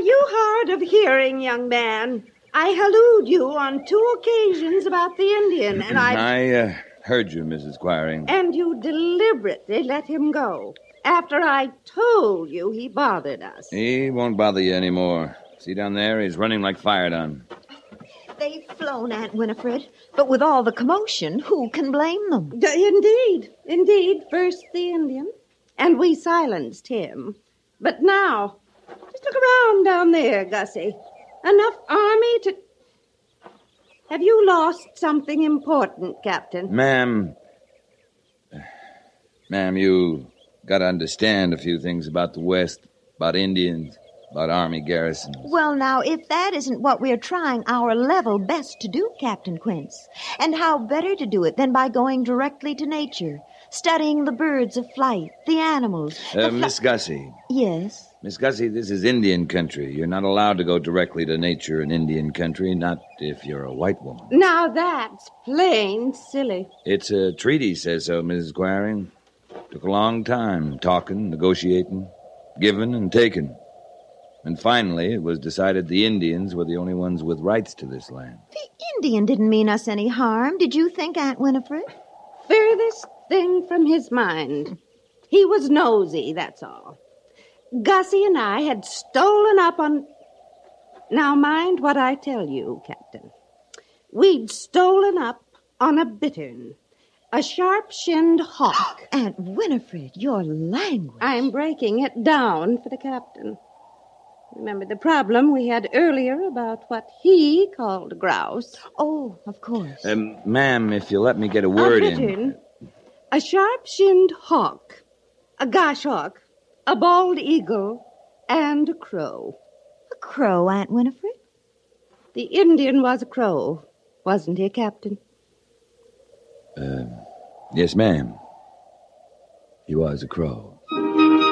you hard of hearing, young man? I hallooed you on 2 occasions about the Indian, and I heard you, Mrs. Squiring. And you deliberately let him go after I told you he bothered us. He won't bother you anymore. See down there? He's running like fired on. They've flown, Aunt Winifred, but with all the commotion, who can blame them? Indeed. First the Indian, and we silenced him. But now, just look around down there, Gussie. Enough army to... Have you lost something important, Captain? Ma'am, you gotta understand a few things about the West, about Indians, about Army garrisons. Well, now, if that isn't what we're trying our level best to do, Captain Quince, and how better to do it than by going directly to nature, studying the birds of flight, the animals... Miss Gussie. Yes? Miss Gussie, this is Indian country. You're not allowed to go directly to nature in Indian country, not if you're a white woman. Now that's plain silly. It's a treaty says so, Mrs. Squiring. Took a long time, talking, negotiating, giving and taking. And finally, it was decided the Indians were the only ones with rights to this land. The Indian didn't mean us any harm, did you think, Aunt Winifred? Furthest thing from his mind. He was nosy, that's all. Gussie and I had stolen up on... Now mind what I tell you, Captain. We'd stolen up on a bittern. A sharp-shinned hawk. Aunt Winifred, your language. I'm breaking it down for the captain. Remember the problem we had earlier about what he called grouse? Oh, of course. Ma'am, if you'll let me get a word in. A sharp-shinned hawk, a goshawk, a bald eagle, and a crow. A crow, Aunt Winifred? The Indian was a crow, wasn't he, Captain? Yes, ma'am. He was a crow.